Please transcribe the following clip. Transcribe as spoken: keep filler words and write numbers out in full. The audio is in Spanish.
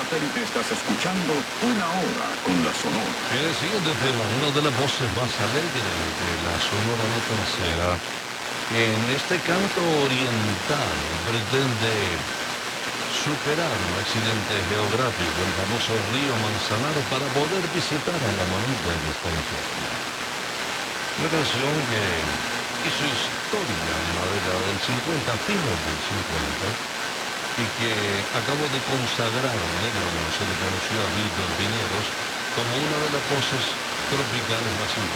satélite estás escuchando Una Hora con la Sonora. El siguiente tema, una de las voces más alegres de la Sonora Matancera, en este canto oriental pretende superar un accidente geográfico, el famoso río Manzanares, para poder visitar a la mamita que está enferma. Una canción que hizo historia en la década del cincuenta, fines del cincuenta, y que acabó de consagrar un negro como se le conoció a Milton Piñeros como una de las voces tropicales más importantes.